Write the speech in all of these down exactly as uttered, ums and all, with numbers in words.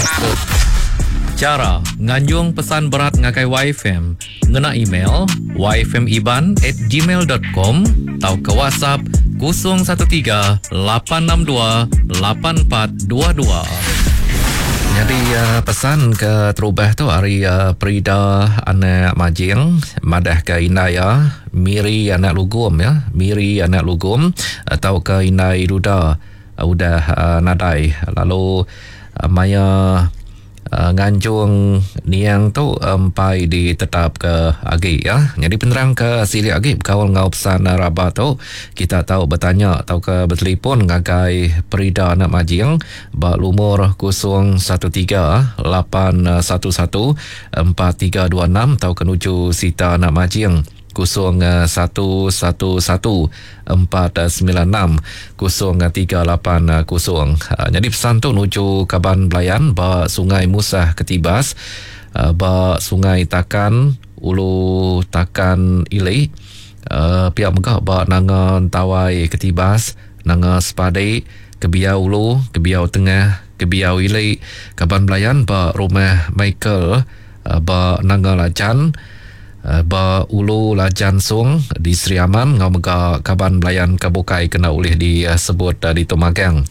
Cara nganjung pesan berat ngakai Y F M ngena email y f m iban at gmail dot com atau ke WhatsApp kosong satu tiga lapan enam dua lapan empat dua dua. Jadi uh, pesan ke terubah tu hari uh, Prida anak Majing, madah ke Inaya, Miri anak Lugum ya, Miri anak Lugum atau ke Inai Duda uh, udah uh, nadai. Lalu uh, Maya uh, nganjung niang tu sampai um, ditetap ke agi ya. Jadi penerang ke sili agi berkawal ngau pesan uh, Rabah tu kita tahu bertanya atau ke bertelefon ngagai Prida anak Majing ba lumur kosong satu tiga lapan satu satu empat tiga dua enam atau kenuju Sita anak Majing kosong satu satu satu empat sembilan enam kosong tiga lapan kosong. Jadi pesan tu nuju Kaban Belayan ba Sungai Musah Ketibas ba Sungai Takan Ulu Takan Ilai uh, pihak megah ba nanga Tawai Ketibas nanga Sepadai Kebiau Ulu Kebiau Tengah Kebiau Ilai Kaban Belayan ba rumah Michael uh, ba nanga Lajan uh, ba Ulu Lajan Sung di Sri Aman ngau mega Kaban Belayan Kabukai kena ulih disebut uh, di Tomagang.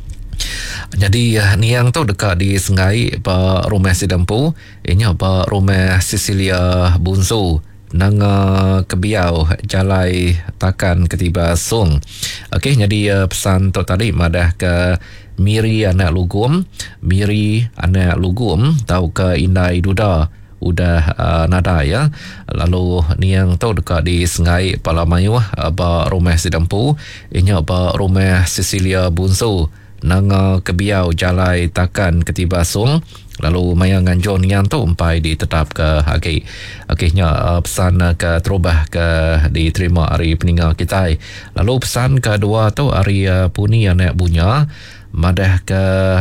Jadi uh, niang tu dekat di Sengai ba rumah Sidempu inya ba rumah Cecilia Bunsu nang uh, Kebiau Jalai Takan Ketibas Sung. Okey, jadi uh, pesan tu tadi madah ke Miri anak Lugum, Miri anak Lugum tau ke Inai Duda udah uh, nada ya. Lalu niang tu dekat di Sengai Palamayu uh, ba rumah Sidempu inya ba rumah Cecilia Bunsu nang uh, Kebiau Jalai Takan Ketibas Sung. Lalu maya nganjon yang tu umpai ditetap ke haki. Akhirnya uh, pesan uh, ke terubah ke diterima hari peninggal kita. Lalu pesan kedua tu hari uh, Puni anak Bunya madah ke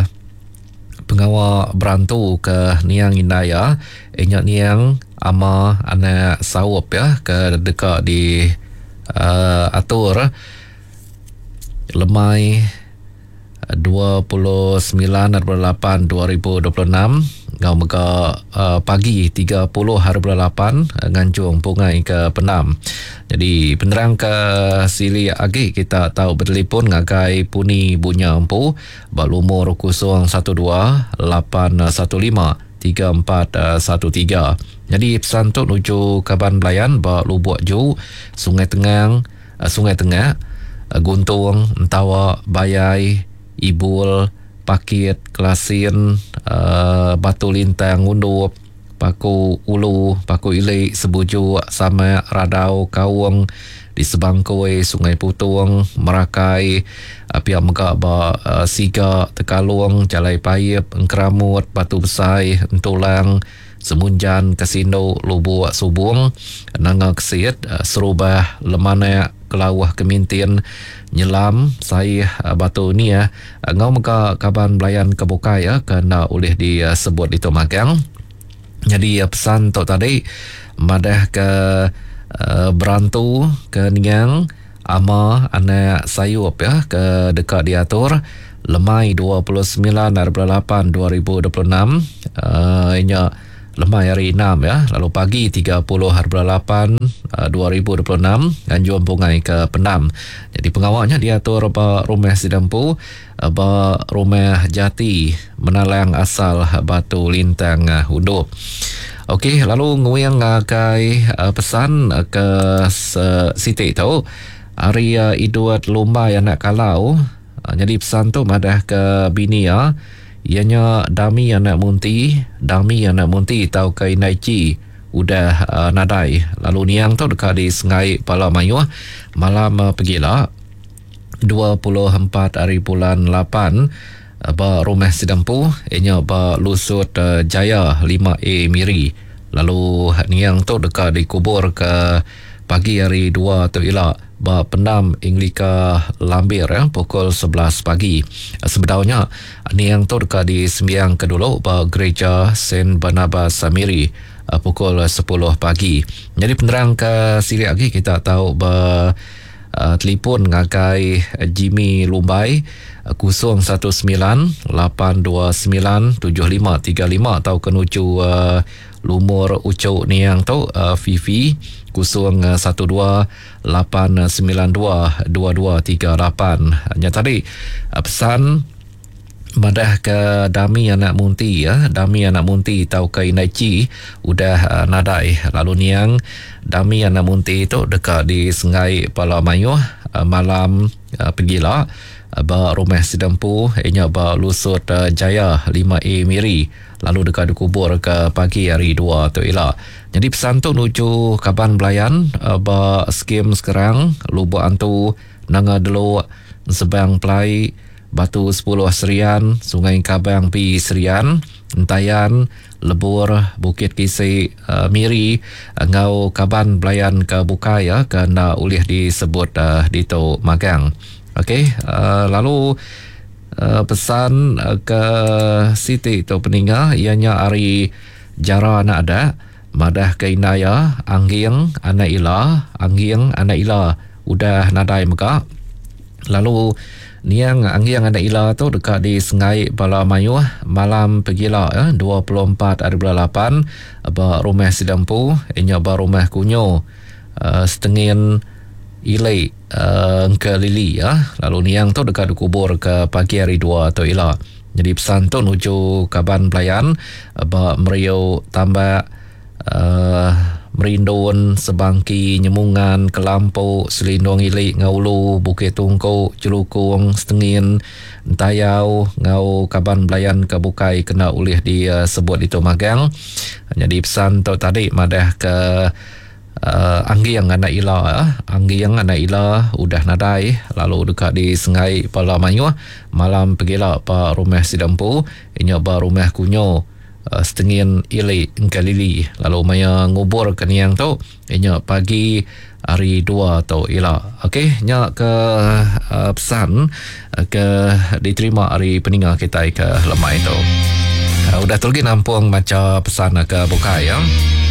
pengawal berantu ke Niang Indaya inyak Niang ama anak Sawop ya ke dekat di uh, atur Lemai dua puluh sembilan hari lapan dua ribu dua puluh enam ngau mega uh, pagi tiga puluh hari lapan nganjung pungai ke Penam. Jadi penerang ke sili agi kita tahu bertelefon ngagai Puni Bunya Empu balumur kosong satu dua lapan satu lima tiga empat satu tiga. Jadi pesan tu nuju Kaban Belayan ba Lubuk Ju, Sungai Tengang, uh, Sungai Tengah, uh, Guntung, Entawa, Bayai, Ibul, Pakit, Kelasin, uh, Batu Lintang, Undup, Paku Ulu, Paku Ilai, Sebuju, Sama, Radau, Kawung, di Sebangkoi, Sungai Putung, Merakai, uh, pihak megak ba uh, Siga, Tekalung, Jalai Payip, Engkeramut, Batu Besai, Entulang, Semunjan, Kasindo, Lubuk, Subung, Nanga Kesit, uh, Serubah, Lemana, Kelawah Kemintin, Nyelam, Sai uh, Batu ni ya, uh, ngau mega Kaban Belayan Kebukai ya, kena oleh disebut uh, di Tomagang. Jadi uh, pesan tu tadi madah ke uh, berantu ke Niang ama anak Sayup ya ke dekat diatur Lemai dua puluh sembilan hari lapan dua ribu dua puluh enam uh, inya Lemai hari enam ya, lalu pagi tiga puluh hari lapan dua ribu dua puluh enam Ganjuan Pungai ke Penam. Jadi pengawalnya diatur ba rumah Sidempu ba rumah Jati Menalang asal Batu Lintang Undup. Okey, lalu nguyang ngakai uh, pesan uh, ke uh, Siti tu hari uh, Iduat Lumba yang nak kalau uh, jadi pesan tu madah ke bini ya. Ianya Dami anak Munti, Dami anak Munti tau ke Inaici udah uh, nadai. Lalu niang tu dekat di Sengai Palamayu malam uh, pergilah dua puluh empat hari bulan lapan uh, ba rumah Sidempu ianya ba Lusut uh, Jaya lima A Miri. Lalu niang tu dekat dikubur ke pagi hari dua tu ialah ba Penam Inglika Lambir ya, pukul sebelas pagi. Sebenarnya ni yang tu dekat di sembiang kedulu ba Gereja Saint Barnabas Samiri pukul sepuluh pagi. Jadi penerang ke sili lagi kita tahu ba uh, telefon ngagai Jimmy Lumbai kosong satu sembilan lapan dua sembilan tujuh lima tiga lima atau kenuju uh, Lumur Ucuk Niang tu uh, Fifi kosong satu dua lapan sembilan dua dua dua tiga lapan. Hanya tadi uh, pesan madah ke Dami anak Munti ya, Dami anak Munti tau ke Inaici udah uh, nadai. Lalu Niang Dami anak Munti itu dekat di Sungai Palamayu uh, malam uh, pergilah uh, ba rumah Sidampu inya ba Lusut uh, Jaya lima A Miri, lalu dekat dikubur ke pagi hari dua tu ialah. Jadi pesan tu nuju Kaban Belayan uh, ba skim sekarang lubu antu nanga dulu sebang pelai Batu sepuluh Serian, Sungai Kabang Pi Serian, Entayan, Lebur, Bukit Kisih uh, Miri, uh, ngau Kaban Belayan ke Bukaya kena ulih disebut uh, di tu Magang. Okey, uh, lalu uh, pesan uh, ke Siti tu peninggal ianya hari jara anak ada madah ke Inaya, Anggiang anak ila, Anggiang anak ila udah nadai muka. Lalu Niang Anggiang anak ila tu dekat di Sungai Palamayu malam pergilah eh, dua puluh empat hari bulan lapan ba rumah Sidampu inya ba rumah kunyo uh, setengin ilai uh, ke Lili ya. Lalu Niang tu dekat dikubur ke pagi hari dua tu ila. Jadi pesan tu nuju Kaban Belayan uh, ba meriau tambah uh, Merindun, Sebangki, Nyemungan, Kelampau, Selindung Ilik, Ngaulu, Bukit Tungkau, Celukung, Setengin, Entayau, Ngau Kaban Belayan ke Bukai kena ulih disebut uh, itu Magang. Jadi pesan tu tadi madah ke uh, Anggiang anak ila uh. Anggiang anak ila udah nadai, lalu dekat di Sungai Palamayu malam pergilah pa rumah Sidampu inya ba rumah kunyo Uh, setengin ili Kalili, lalu maya ngubur ke Niang tu inya pagi hari dua tu ila. Okey, nya ke uh, pesan uh, ke diterima hari peninggal kita ke lemai tu uh, udah tulgi nampung macam pesan ke Bukai ya.